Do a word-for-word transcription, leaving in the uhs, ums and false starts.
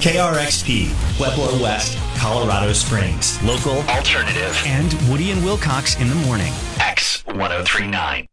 K R X P, Pueblo West, Colorado Springs. Local, alternative, and Woody and Wilcox in the morning. X ten thirty-nine.